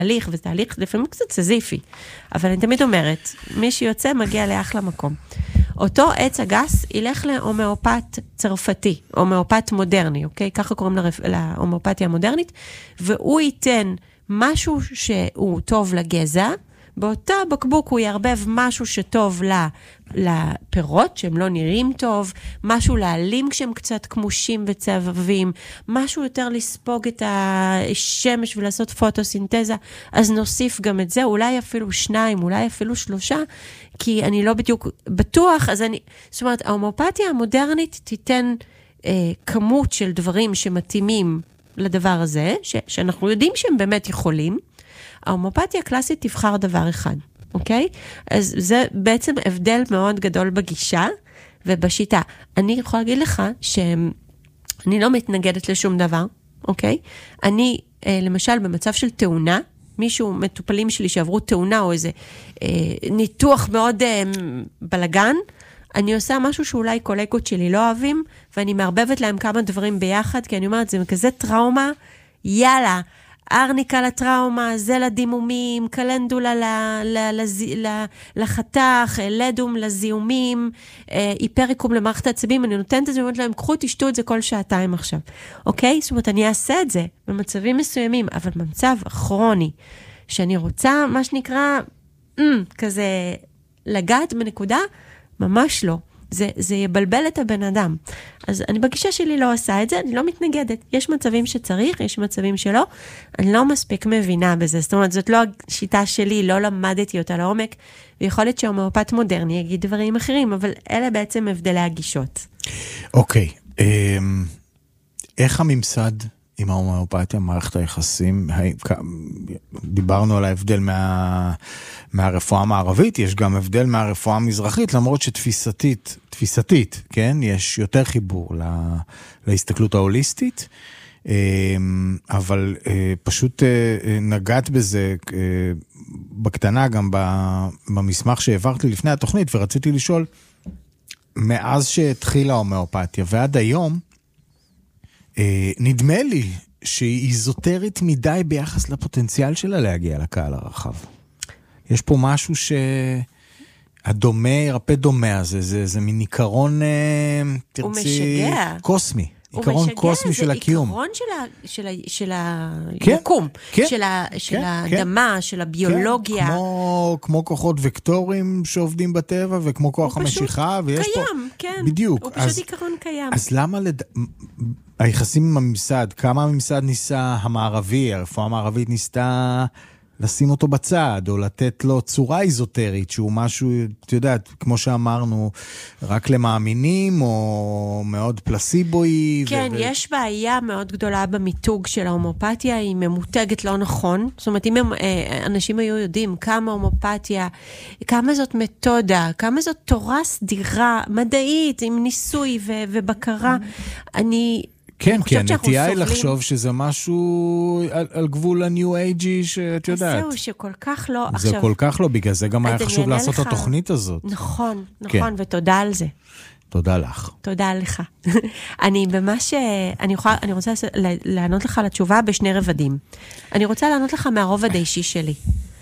תהליך, ותהליך לפעמים קצת סזיפי. אבל אני תמיד אומרת, מי שיוצא מגיע לאחלה מקום. אותו עץ הגס ילך להומאופת צרפתי, הומאופת מודרני, אוקיי? ככה קוראים להומאופתיה המודרנית, והוא ייתן משהו שהוא טוב לגזע, באותה בקבוק הוא יערבב משהו שטוב לפירות, שהם לא נראים טוב, משהו להעלים כשהם קצת כמושים וצהבבים, משהו יותר לספוג את השמש ולעשות פוטוסינתזה, אז נוסיף גם את זה, אולי אפילו 2, אולי אפילו 3, כי אני לא בדיוק בטוח, זאת אומרת, ההומאופתיה המודרנית תיתן כמות של דברים שמתאימים לדבר הזה, שאנחנו יודעים שהם באמת יכולים, ההומאופתיה הקלאסית תבחר דבר אחד, אוקיי? אז זה בעצם הבדל מאוד גדול בגישה ובשיטה. אני יכולה להגיד לך שאני לא מתנגדת לשום דבר, אוקיי? אני, למשל, במצב של תאונה, מטופלים שלי שעברו תאונה או איזה ניתוח מאוד בלגן, אני עושה משהו שאולי קולגות שלי לא אוהבים, ואני מערבבת להם כמה דברים ביחד, כי אני אומרת, זה כזה טראומה, יאללה, ארניקה לטראומה, זה לדימומים, קלנדולה לחתך, לדום לזיהומים, היפריקום למערכת העצבים, אני נותנת את זה, ואומרת להם, קחו, תשתו את זה כל 2 עכשיו. אוקיי? זאת אומרת, אני אעשה את זה במצבים מסוימים, אבל במצב כרוני, שאני רוצה, מה שנקרא, כזה לגעת בנקודה, ממש לא. זה יבלבל את הבן אדם. אז אני בגישה שלי לא עושה את זה, אני לא מתנגדת. יש מצבים שצריך, יש מצבים שלא. אני לא מספיק מבינה בזה. זאת אומרת, זאת לא השיטה שלי, לא למדתי אותה לעומק, ויכול להיות שההומאופת מודרני יגיד דברים אחרים, אבל אלה בעצם הבדלי הגישות. אוקיי. איך הממסד עם ההומאופתיה, מערכת היחסים, דיברנו על ההבדל מהרפואה המערבית, יש גם הבדל מהרפואה המזרחית, למרות שתפיסתית, כן, יש יותר חיבור להסתכלות ההוליסטית, אבל פשוט נגעת בזה בקטנה, גם במסמך שהעברת לי לפני התוכנית, ורציתי לשאול, מאז שהתחילה ההומאופתיה ועד היום, נדמה לי שהיא איזוטרית מדי ביחס לפוטנציאל שלה להגיע לקהל הרחב. יש פה משהו שהדומה, ירפא דומה הזה, זה מין עיקרון, תרצי, קוסמי. עיקרון קוסמי של הקיום. הוא משגע, זה עיקרון של היקום, של האדמה, של הביולוגיה. כמו כוחות וקטורים שעובדים בטבע, וכמו כוח המשיכה. הוא פשוט קיים, כן. בדיוק. הוא פשוט עיקרון קיים. אז למה היחסים עם הממסד, כמה הממסד ניסה המערבי, הרפואה המערבית ניסתה לשים אותו בצד, או לתת לו צורה איזוטרית, שהוא משהו, אתה יודעת, כמו שאמרנו, רק למאמינים, או מאוד פלסיבוי. כן, יש בעיה מאוד גדולה במיתוג של ההומאופתיה, היא ממותגת לא נכון. זאת אומרת, אם אנשים היו יודעים כמה הומאופתיה, כמה זאת מתודה, כמה זאת תורה סדירה, מדעית, עם ניסוי ובקרה, כן, כי הנטייה היא לחשוב שזה משהו על גבול הניו אייג'י שאת יודעת. זהו, שכל כך לא. זה כל כך לא, בגלל זה גם היה חשוב לעשות את התוכנית הזאת. נכון, ותודה על זה. תודה לך. תודה לך. אני רוצה לענות לך לתשובה בשני רבדים. אני רוצה לענות לך מהרובד האישי שלי.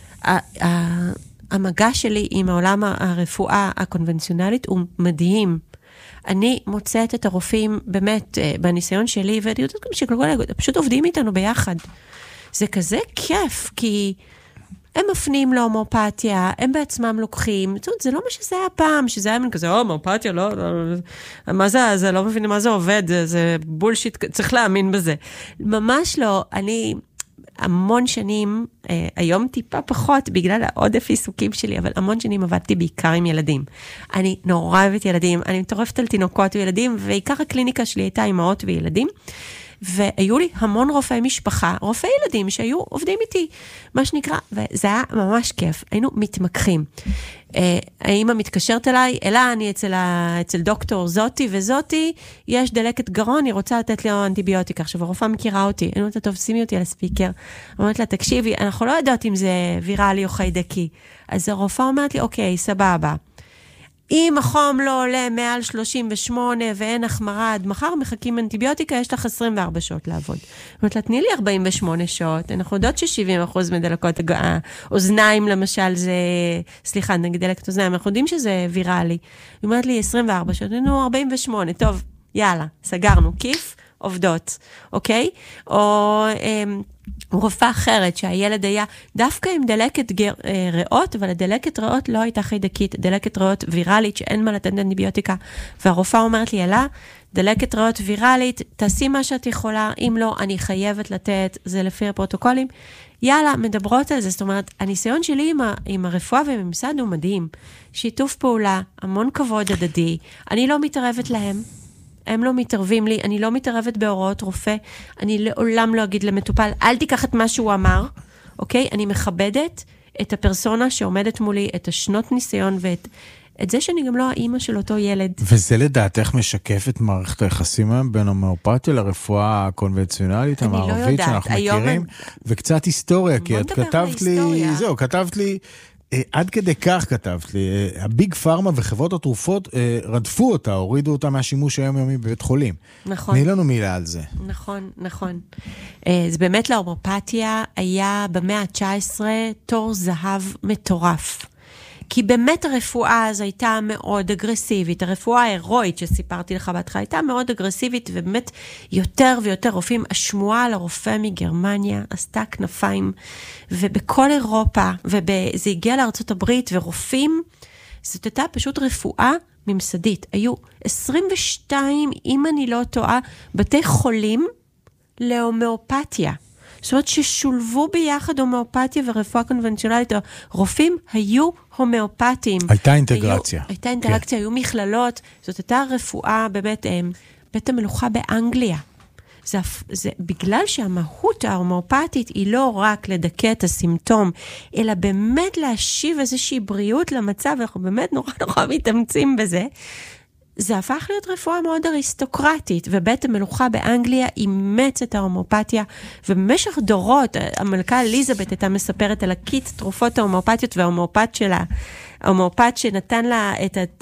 המגע שלי עם העולם הרפואה הקונבנציונלית הוא מדהים. אני מוצאת את הרופאים באמת בניסיון שלי, ואני יודעת גם שכלגול, פשוט עובדים איתנו ביחד. זה כזה כיף, כי הם מפנים להומאופתיה, הם בעצמם לוקחים, זאת אומרת, זה לא מה שזה היה פעם, שזה היה מן כזה, הומאופתיה, לא, מה זה לא מבינים מה זה עובד, זה בולשיט, צריך להאמין בזה. ממש לא, אני המון שנים, היום טיפה פחות, בגלל העודף עיסוקים שלי, אבל המון שנים עבדתי בעיקר עם ילדים. אני נורא אוהבת ילדים, אני מטורפת על תינוקות וילדים, ועיקר הקליניקה שלי הייתה אימהות וילדים, והיו לי המון רופאי משפחה, רופאי ילדים שהיו עובדים איתי, מה שנקרא, וזה היה ממש כיף, היינו מתמקחים. האמא מתקשרת אליי, אלה אני אצל דוקטור זאתי וזאתי, יש דלקת גרון, היא רוצה לתת לי אנטיביוטיקה. עכשיו, הרופאה מכירה אותי, אני אומרת לה, טוב, שימי אותי על הספיקר. אומרת לה, תקשיבי, אנחנו לא יודעות אם זה ויראלי או חיידקי. אז הרופאה אומרת לי, אוקיי, סבבה. אם החום לא עולה מעל 38 ואין החמרה עד מחר, מחכים אנטיביוטיקה, יש לך 24 שעות לעבוד. אומרת לה, תני לי 48 שעות, אנחנו יודעות ש70% מדלקות האוזניים, למשל, זה, סליחה, נגיד דלקת אוזניים, אנחנו יודעים שזה ויראלי. היא אומרת לי, 24 שעות, נו, 48, טוב, יאללה, סגרנו, כיף, עובדות, אוקיי? או רופאה אחרת שהילד היה דווקא עם דלקת ריאות, אבל הדלקת ריאות לא הייתה חיידקית, דלקת ריאות ויראלית שאין מה לתת אנטיביוטיקה, והרופאה אומרת לי, יאללה, דלקת ריאות ויראלית, תעשי מה שאת יכולה, אם לא, אני חייבת לתת, זה לפי הפרוטוקולים, יאללה, מדברות על זה, זאת אומרת, הניסיון שלי עם הרפואה והממסד הוא מדהים, שיתוף פעולה, המון כבוד הדדי, אני לא מתערבת להם, הם לא מתערבים לי, אני לא מתערבת בהוראות רופא, אני לעולם לא אגיד למטופל, אל תיקח את מה שהוא אמר, אוקיי? אני מכבדת את הפרסונה שעומדת מולי, את השנות ניסיון, ואת זה שאני גם לא האמא של אותו ילד. וזה לדעתך משקף את מערכת היחסים היום בין ההומאופתיה לרפואה הקונבנציונלית, המערבית שאנחנו מכירים, וקצת היסטוריה, כי את כתבת לי, זהו, כתבת לי, עד כדי כך כתבת לי, הביג פארמה וחברות התרופות רדפו אותה, הורידו אותה מהשימוש היומיומי בבית חולים. נכון. תני לנו מילה על זה. נכון, נכון. זה באמת להומאופתיה היה במאה ה-19 תור זהב מטורף. כי באמת הרפואה הזו הייתה מאוד אגרסיבית, הרפואה ההירואית שסיפרתי לך בהתחלה הייתה מאוד אגרסיבית, ובאמת יותר ויותר רופאים, השמועה על הרופא מגרמניה עשתה כנפיים, ובכל אירופה, וזה הגיע לארצות הברית, ורופאים, זאת הייתה פשוט רפואה ממסדית. היו 22, אם אני לא טועה, בתי חולים להומאופתיה. זאת אומרת ששולבו ביחד הומאופתיה ורפואה קונבנציונלית, רופאים היו הומאופתיים. הייתה אינטגרציה. הייתה אינטגרציה, היו מכללות, זאת הייתה רפואה באמת, בית המלוכה באנגליה. זה בגלל שהמהות ההומאופתית היא לא רק לדכא את הסימפטום, אלא באמת להשיב איזושהי בריאות למצב, ואנחנו באמת נורא מתאמצים בזה, זה הפך להיות רפואה מאוד אריסטוקרטית, ובית המלוכה באנגליה אימץ את ההומאופתיה, ובמשך דורות, המלכה אליזבת הייתה מספרת על הקיט תרופות ההומאופתיות, וההומאופת שלה, ההומאופת שנתן לה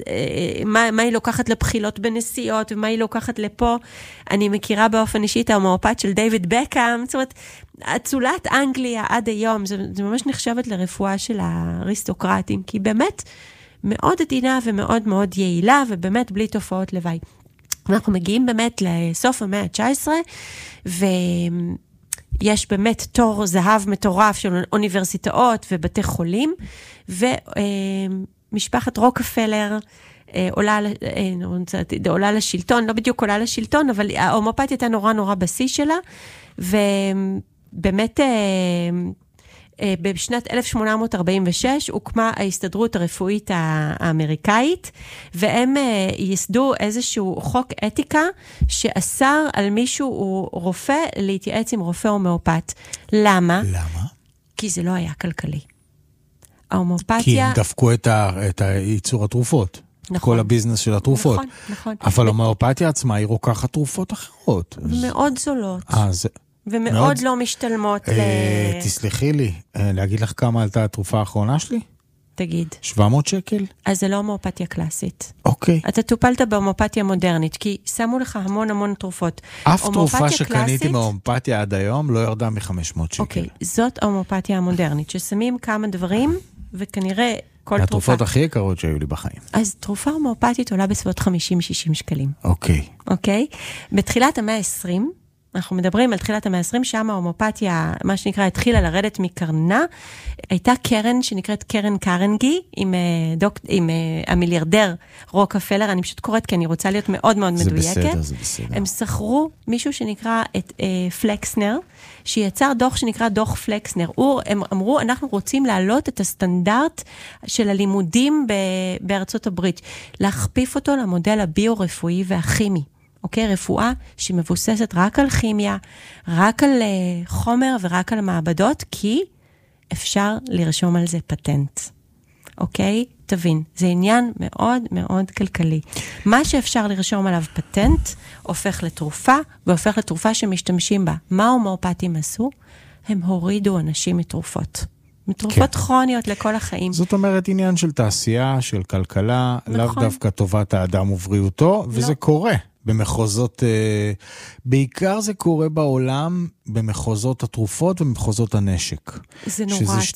מה היא לוקחת לבחילות בנסיעות, ומה היא לוקחת לפה. אני מכירה באופן אישי את ההומאופת של דיוויד בקאם, זאת אומרת, אצולת אנגליה עד היום, זה ממש נחשבת לרפואה של האריסטוקרטים, כי באמת, מאוד עדינה ומאוד מאוד יעילה, ובאמת בלי תופעות לוואי. אנחנו מגיעים באמת לסוף המאה ה-19, ויש באמת תור זהב מטורף של אוניברסיטאות ובתי חולים, ומשפחת רוקפלר עולה לשלטון, לא בדיוק עולה לשלטון, אבל ההומאופתיה הייתה נורא נורא בשיא שלה, ובאמת בשנת 1846 הוקמה ההסתדרות הרפואית האמריקאית, והם ייסדו איזשהו חוק אתיקה שאסר על מישהו רופא להתייעץ עם רופא הומאופת. למה? למה? כי זה לא היה כלכלי. ההומאופתיה... כי הם דפקו את ייצור התרופות. נכון. כל הביזנס של התרופות. נכון, נכון. אבל ההומאופתיה עצמה היא רוקחת תרופות אחרות. מאוד זולות. זה... ומאוד מאוד... לא משתלמות תסלחי לי, להגיד לך כמה עלתה התרופה האחרונה שלי? תגיד. 700 שקל? אז זה לא הומאופתיה קלאסית. אוקיי. אתה טופלת בהומאופתיה מודרנית, כי שמו לך המון תרופות. אף תרופה שקניתי מהומאופתיה עד היום לא ירדה מ-500 שקל. אוקיי, זאת ההומאופתיה המודרנית, ששמים כמה דברים, וכנראה כל תרופה. התרופות הכי יקרות שהיו לי בחיים. אז תרופה הומאופתית עולה בסביבות 50-60 שקלים. אוקיי. אוקיי? בתחילת המאה ה-20, אנחנו מדברים על תחילת המאה ה-20, שם ההומאופתיה, מה שנקרא, התחילה לרדת מקרנה. הייתה קרן שנקראת קרן קרנגי, עם המיליארדר רוקפלר, אני פשוט קוראת כי אני רוצה להיות מאוד מאוד מדויקת. זה בסדר. הם שכרו מישהו שנקרא את פלקסנר, שיצר דוח שנקרא דוח פלקסנר. הם אמרו, אנחנו רוצים להעלות את הסטנדרט של הלימודים בארצות הברית, להכפיף אותו למודל הביו-רפואי והכימי. אוקיי, רפואה שמבוססת רק על כימיה, רק על חומר ורק על מעבדות, כי אפשר לרשום על זה פטנט. אוקיי? תבין, זה עניין מאוד מאוד כלכלי. מה שאפשר לרשום עליו פטנט, הופך לתרופה, והופך לתרופה שמשתמשים בה. מה ההומאופתים עשו? הם הורידו אנשים מתרופות. מתרופות כרוניות לכל החיים. זאת אומרת עניין של תעשייה, של כלכלה, נכון. לאו דווקא טובת האדם ובריאותו, וזה קורה במחוזות, בעיקר זה קורה בעולם במחוזות התרופות ובמחוזות הנשק. זה נורא